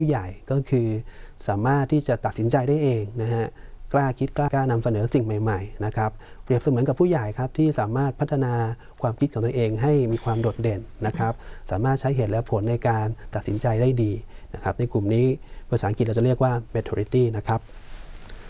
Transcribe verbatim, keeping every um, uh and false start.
ผู้ใหญ่ก็คือสามารถที่จะตัดสินใจได้เองนะฮะกล้าคิดกล้ากล้านำเสนอสิ่งใหม่ๆนะครับเปรียบเสมือนกับผู้ใหญ่ครับที่สามารถพัฒนาความคิดของตัวเองให้มีความโดดเด่นนะครับสามารถใช้เหตุและผลในการตัดสินใจได้ดีนะครับในกลุ่มนี้ภาษาอังกฤษเราจะเรียกว่า maturity นะครับ